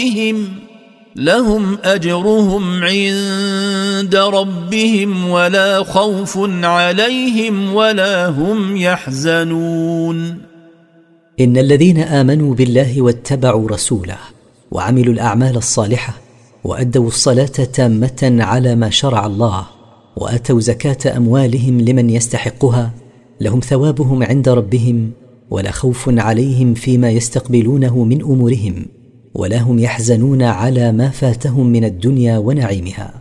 لهم أجرهم عند ربهم ولا خوف عليهم ولا هم يحزنون. إن الذين آمنوا بالله واتبعوا رسوله وعملوا الأعمال الصالحة وأدوا الصلاة تامة على ما شرع الله وأتوا زكاة أموالهم لمن يستحقها لهم ثوابهم عند ربهم ولا خوف عليهم فيما يستقبلونه من أمورهم ولا هم يحزنون على ما فاتهم من الدنيا ونعيمها.